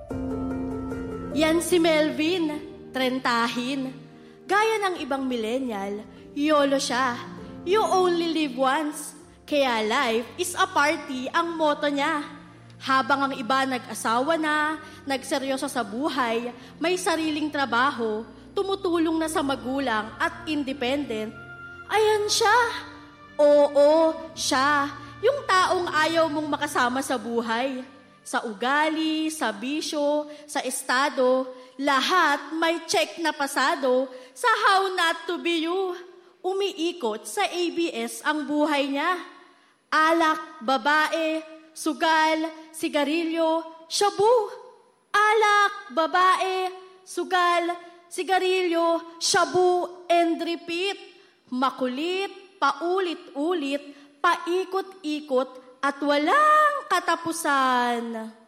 Yan si Melvin, trentahin. Gaya ng ibang millennial, YOLO siya. You only live once. Kaya life is a party ang motto niya. Habang ang iba nag-asawa na, nagseryoso sa buhay, may sariling trabaho, tumutulong na sa magulang at independent, ayan siya. Oo, siya. Yung taong ayaw mong makasama sa buhay. Sa ugali, sa bisyo, sa estado, lahat may check na pasado sa How Not to Be You. Umiikot sa ABS ang buhay niya. Alak, babae, sugal, sigarilyo, shabu. Alak, babae, sugal, sigarilyo, shabu, and repeat. Makulit, paulit-ulit, paikot-ikot, at walang katapusan.